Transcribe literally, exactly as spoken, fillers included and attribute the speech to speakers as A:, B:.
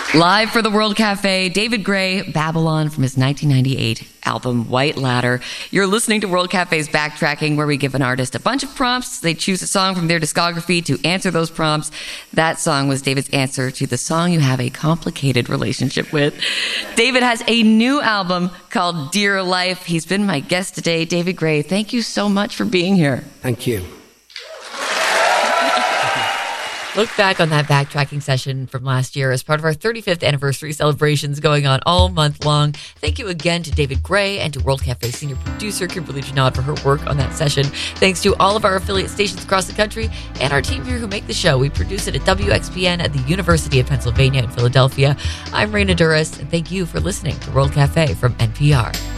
A: Live for the World Cafe, David Gray, Babylon from his nineteen ninety-eight album, White Ladder. You're listening to World Cafe's Backtracking, where we give an artist a bunch of prompts. They choose a song from their discography to answer those prompts. That song was David's answer to the song you have a complicated relationship with. David has a new album called Dear Life. He's been my guest today. David Gray, thank you so much for being here.
B: Thank you.
C: Look back on that backtracking session from last year as part of our thirty-fifth anniversary celebrations going on all month long. Thank you again to David Gray and to World Cafe senior producer Kimberly Janot for her work on that session. Thanks to all of our affiliate stations across the country and our team here who make the show. We produce it at W X P N at the University of Pennsylvania in Philadelphia. I'm Raina Duras, and thank you for listening to World Cafe from N P R.